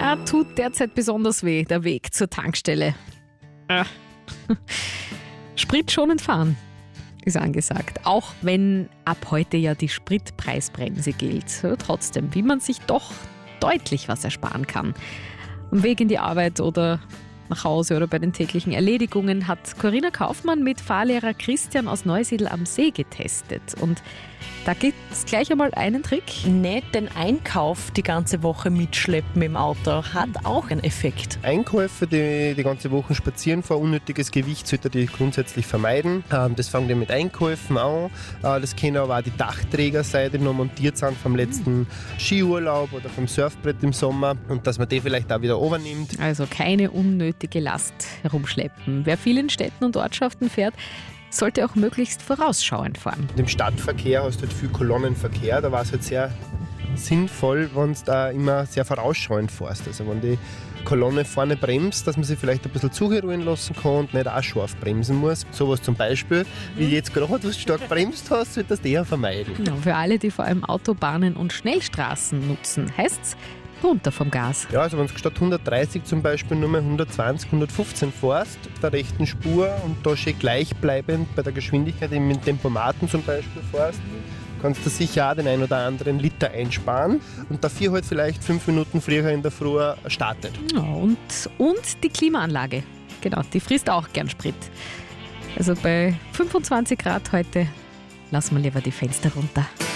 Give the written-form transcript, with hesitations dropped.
Tut derzeit besonders weh, der Weg zur Tankstelle. Spritschonend fahren ist angesagt. Auch wenn ab heute ja die Spritpreisbremse gilt. Trotzdem, wie man sich doch deutlich was ersparen kann. Am Weg in die Arbeit oder nach Hause oder bei den täglichen Erledigungen hat Corinna Kaufmann mit Fahrlehrer Christian aus Neusiedl am See getestet. Und da gibt es gleich einmal einen Trick. Nicht den Einkauf die ganze Woche mitschleppen im Auto, hat auch einen Effekt. Einkäufe, die ganze Woche spazieren fahren, unnötiges Gewicht sollte die grundsätzlich vermeiden. Das fängt ja mit Einkäufen an. Das können aber auch die Dachträger sein, die noch montiert sind vom letzten Skiurlaub oder vom Surfbrett im Sommer und dass man die vielleicht auch wieder übernimmt. Also keine unnötige Last herumschleppen. Wer viel in Städten und Ortschaften fährt, sollte auch möglichst vorausschauend fahren. Im Stadtverkehr hast du halt viel Kolonnenverkehr, da war es halt sehr sinnvoll, wenn du da immer sehr vorausschauend fährst. Also wenn die Kolonne vorne bremst, dass man sie vielleicht ein bisschen zugeruhen lassen kann und nicht auch scharf bremsen muss. Sowas zum Beispiel, wie jetzt gerade, was du stark bremst hast, solltest du eher vermeiden. Genau, für alle, die vor allem Autobahnen und Schnellstraßen nutzen, heißt es runter vom Gas. Ja, also wenn du statt 130 zum Beispiel nur mehr 120, 115 fährst, auf der rechten Spur und da schön gleichbleibend bei der Geschwindigkeit eben mit Tempomaten zum Beispiel fährst, kannst du sicher auch den ein oder anderen Liter einsparen und dafür halt vielleicht 5 Minuten früher in der Früh startet. Ja, und die Klimaanlage, genau, die frisst auch gern Sprit. Also bei 25 Grad heute lassen wir lieber die Fenster runter.